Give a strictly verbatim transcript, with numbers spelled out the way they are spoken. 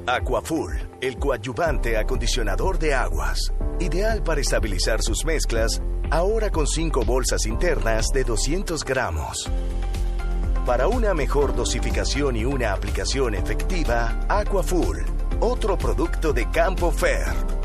Aquafull, el coadyuvante acondicionador de aguas. Ideal para estabilizar sus mezclas, ahora con cinco bolsas internas de doscientos gramos. Para una mejor dosificación y una aplicación efectiva, Aquafull, otro producto de Campo Fer.